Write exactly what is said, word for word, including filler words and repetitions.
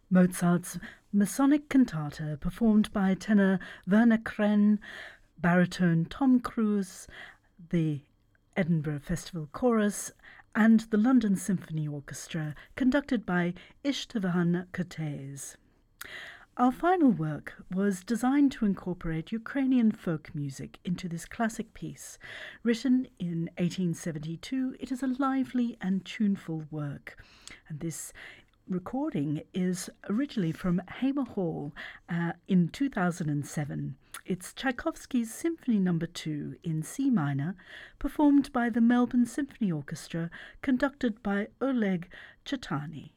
Mozart's Masonic Cantata, performed by tenor Werner Krenn, baritone Tom Cruise, the Edinburgh Festival Chorus, and the London Symphony Orchestra, conducted by Istvan Kertész. Our final work was designed to incorporate Ukrainian folk music into this classic piece. Written in eighteen seventy-two, it is a lively and tuneful work, and this recording is originally from Hamer Hall uh, in two thousand seven. It's Tchaikovsky's Symphony Number two in C minor, performed by the Melbourne Symphony Orchestra, conducted by Oleg Chetany.